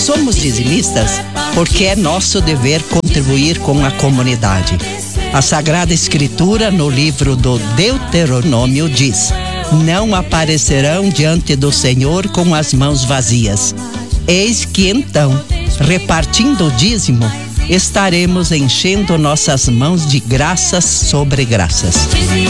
Somos dizimistas porque é nosso dever contribuir com a comunidade. A Sagrada Escritura, no livro do Deuteronômio, diz: não aparecerão diante do Senhor com as mãos vazias. Eis que então, repartindo o dízimo, estaremos enchendo nossas mãos de graças sobre graças.